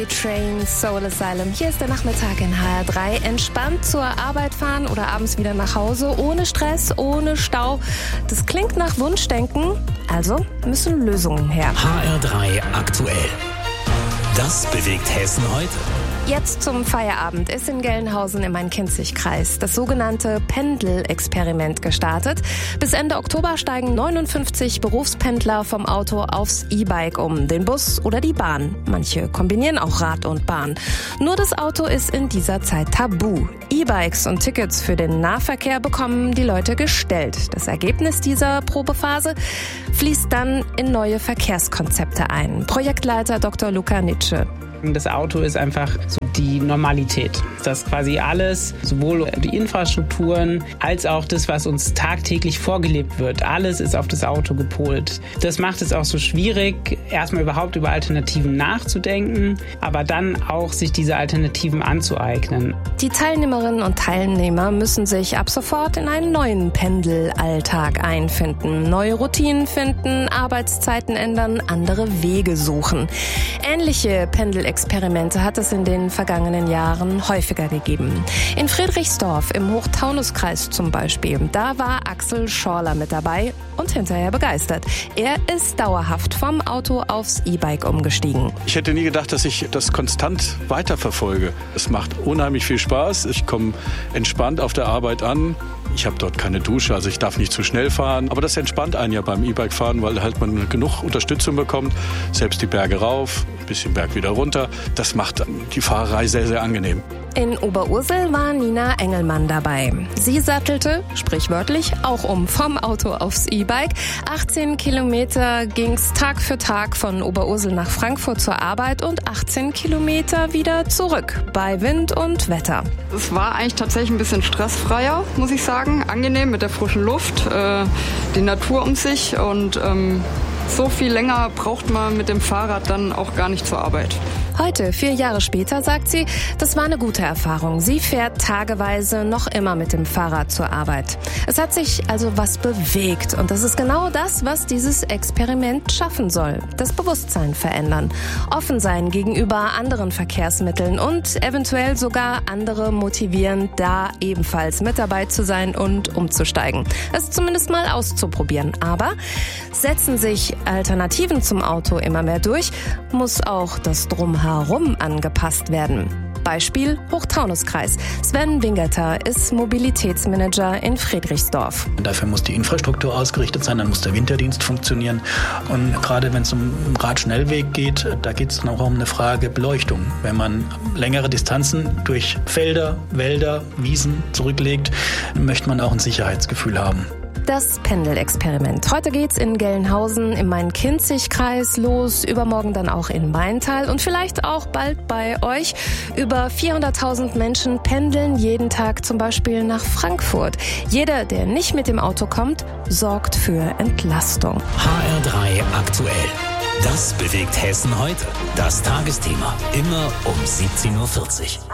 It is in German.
Train Soul Asylum. Hier ist der Nachmittag in HR3. Entspannt zur Arbeit fahren oder abends wieder nach Hause. Ohne Stress, ohne Stau. Das klingt nach Wunschdenken. Also müssen Lösungen her. HR3 aktuell. Das bewegt Hessen heute. Jetzt zum Feierabend ist in Gelnhausen im Main-Kinzig-Kreis das sogenannte Pendelexperiment gestartet. Bis Ende Oktober steigen 59 Berufspendler vom Auto aufs E-Bike um, den Bus oder die Bahn. Manche kombinieren auch Rad und Bahn. Nur das Auto ist in dieser Zeit tabu. E-Bikes und Tickets für den Nahverkehr bekommen die Leute gestellt. Das Ergebnis dieser Probephase fließt dann in neue Verkehrskonzepte ein. Projektleiter Dr. Luca Nitsche. Das Auto ist einfach so die Normalität. Dass quasi alles, sowohl die Infrastrukturen als auch das, was uns tagtäglich vorgelebt wird, alles ist auf das Auto gepolt. Das macht es auch so schwierig, erstmal überhaupt über Alternativen nachzudenken, aber dann auch sich diese Alternativen anzueignen. Die Teilnehmerinnen und Teilnehmer müssen sich ab sofort in einen neuen Pendelalltag einfinden, neue Routinen finden, Arbeitszeiten ändern, andere Wege suchen. Ähnliche Pendelexperimente hat es in den vergangenen Jahren häufiger gegeben. In Friedrichsdorf im Hochtaunuskreis zum Beispiel, da war Axel Schorler mit dabei und hinterher begeistert. Er ist dauerhaft vom Auto aufs E-Bike umgestiegen. Ich hätte nie gedacht, dass ich das konstant weiterverfolge. Es macht unheimlich viel Spaß. Ich komme entspannt auf der Arbeit an. Ich habe dort keine Dusche, also ich darf nicht zu schnell fahren. Aber das entspannt einen ja beim E-Bike fahren, weil halt man genug Unterstützung bekommt. Selbst die Berge rauf, ein bisschen Berg wieder runter. Das macht die Fahrerei sehr, sehr angenehm. In Oberursel war Nina Engelmann dabei. Sie sattelte, sprichwörtlich, auch um vom Auto aufs E-Bike. 18 Kilometer ging's Tag für Tag von Oberursel nach Frankfurt zur Arbeit und 18 Kilometer wieder zurück, bei Wind und Wetter. Es war eigentlich tatsächlich ein bisschen stressfreier, muss ich sagen. Angenehm mit der frischen Luft, die Natur um sich und so viel länger braucht man mit dem Fahrrad dann auch gar nicht zur Arbeit. Heute, 4 Jahre später, sagt sie, das war eine gute Erfahrung. Sie fährt tageweise noch immer mit dem Fahrrad zur Arbeit. Es hat sich also was bewegt und das ist genau das, was dieses Experiment schaffen soll. Das Bewusstsein verändern, offen sein gegenüber anderen Verkehrsmitteln und eventuell sogar andere motivieren, da ebenfalls mit dabei zu sein und umzusteigen. Es zumindest mal auszuprobieren. Aber setzen sich Alternativen zum Auto immer mehr durch, muss auch das Drumherum angepasst werden. Beispiel Hochtaunuskreis. Sven Wingerter ist Mobilitätsmanager in Friedrichsdorf. Dafür muss die Infrastruktur ausgerichtet sein, dann muss der Winterdienst funktionieren. Und gerade wenn es um Radschnellweg geht, da geht es dann auch um eine Frage Beleuchtung. Wenn man längere Distanzen durch Felder, Wälder, Wiesen zurücklegt, möchte man auch ein Sicherheitsgefühl haben. Das Pendelexperiment. Heute geht's in Gelnhausen im Main-Kinzig-Kreis los, übermorgen dann auch in Maintal und vielleicht auch bald bei euch. Über 400.000 Menschen pendeln jeden Tag zum Beispiel nach Frankfurt. Jeder, der nicht mit dem Auto kommt, sorgt für Entlastung. HR3 aktuell. Das bewegt Hessen heute. Das Tagesthema. Immer um 17:40 Uhr.